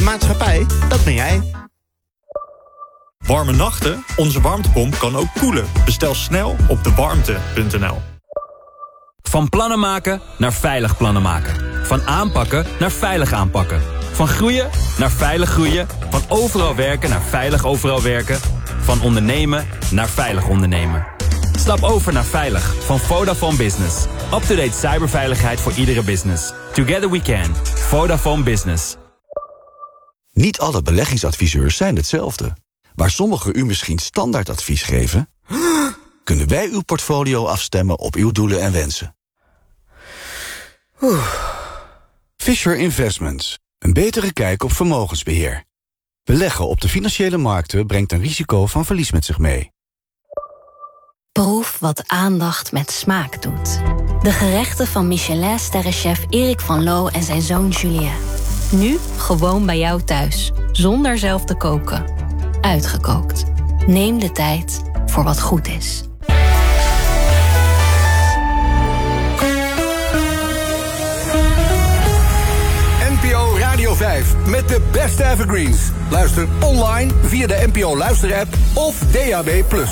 maatschappij, dat ben jij. Warme nachten? Onze warmtepomp kan ook koelen. Bestel snel op dewarmte.nl. Van plannen maken naar veilig plannen maken. Van aanpakken naar veilig aanpakken. Van groeien naar veilig groeien. Van overal werken naar veilig overal werken. Van ondernemen naar veilig ondernemen. Stap over naar veilig van Vodafone Business. Up-to-date cyberveiligheid voor iedere business. Together we can. Vodafone Business. Niet alle beleggingsadviseurs zijn hetzelfde. Waar sommigen u misschien standaardadvies geven, kunnen wij uw portfolio afstemmen op uw doelen en wensen. Fisher Investments. Een betere kijk op vermogensbeheer. Beleggen op de financiële markten brengt een risico van verlies met zich mee. Proef wat aandacht met smaak doet. De gerechten van Michelin-sterrenchef Erik van Loo en zijn zoon Julien. Nu gewoon bij jou thuis, zonder zelf te koken. Uitgekookt. Neem de tijd voor wat goed is. NPO Radio 5 met de beste evergreens. Luister online via de NPO Luister-app of DAB+.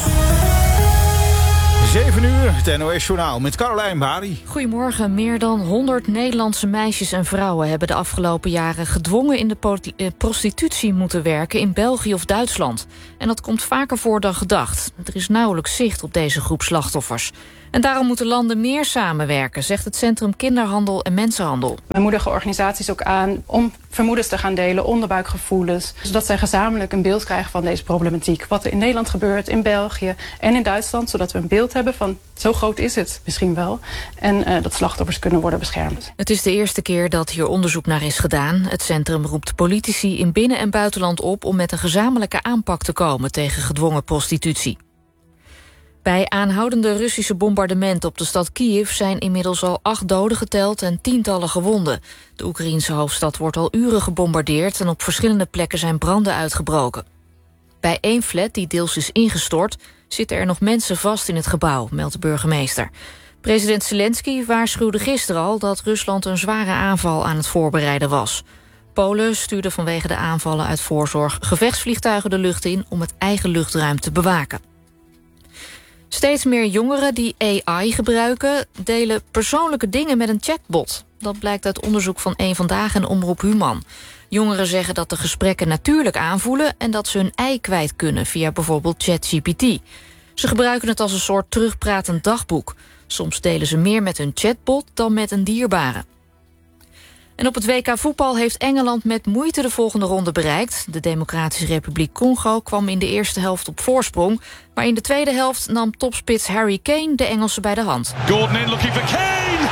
7 uur, het NOS-journaal met Carolijn Bari. Goedemorgen. Meer dan 100 Nederlandse meisjes en vrouwen hebben de afgelopen jaren gedwongen in de prostitutie moeten werken in België of Duitsland. En dat komt vaker voor dan gedacht. Er is nauwelijks zicht op deze groep slachtoffers. En daarom moeten landen meer samenwerken, zegt het Centrum Kinderhandel en Mensenhandel. We moedigen organisaties ook aan om vermoedens te gaan delen, onderbuikgevoelens, zodat zij gezamenlijk een beeld krijgen van deze problematiek. Wat er in Nederland gebeurt, in België en in Duitsland, zodat we een beeld hebben van zo groot is het misschien wel. En dat slachtoffers kunnen worden beschermd. Het is de eerste keer dat hier onderzoek naar is gedaan. Het centrum roept politici in binnen- en buitenland op om met een gezamenlijke aanpak te komen tegen gedwongen prostitutie. Bij aanhoudende Russische bombardementen op de stad Kiev zijn inmiddels al 8 doden geteld en tientallen gewonden. De Oekraïense hoofdstad wordt al uren gebombardeerd en op verschillende plekken zijn branden uitgebroken. Bij één flat, die deels is ingestort, zitten er nog mensen vast in het gebouw, meldt de burgemeester. President Zelensky waarschuwde gisteren al dat Rusland een zware aanval aan het voorbereiden was. Polen stuurde vanwege de aanvallen uit voorzorg gevechtsvliegtuigen de lucht in om het eigen luchtruim te bewaken. Steeds meer jongeren die AI gebruiken delen persoonlijke dingen met een chatbot. Dat blijkt uit onderzoek van Eén Vandaag en Omroep Human. Jongeren zeggen dat de gesprekken natuurlijk aanvoelen en dat ze hun ei kwijt kunnen via bijvoorbeeld ChatGPT. Ze gebruiken het als een soort terugpratend dagboek. Soms delen ze meer met hun chatbot dan met een dierbare. En op het WK voetbal heeft Engeland met moeite de volgende ronde bereikt. De Democratische Republiek Congo kwam in de eerste helft op voorsprong. Maar in de tweede helft nam topspits Harry Kane de Engelsen bij de hand. Gordon in looking for Kane!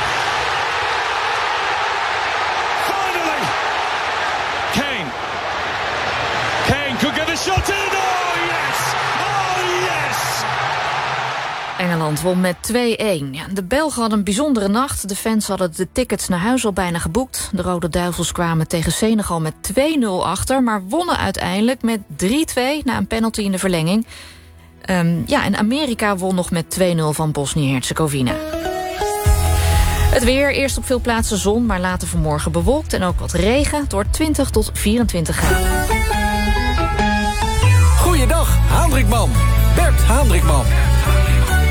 Finally! Kane! Kane could get a shot in! Oh yes! Oh yes! Engeland won met 2-1. Ja, de Belgen hadden een bijzondere nacht. De fans hadden de tickets naar huis al bijna geboekt. De Rode Duivels kwamen tegen Senegal met 2-0 achter, maar wonnen uiteindelijk met 3-2 na een penalty in de verlenging. En Amerika won nog met 2-0 van Bosnië-Herzegovina. Het weer, eerst op veel plaatsen zon, maar later vanmorgen bewolkt en ook wat regen. Het wordt 20 tot 24 graden. Goeiedag, Hendrikman. Bert Hendrikman.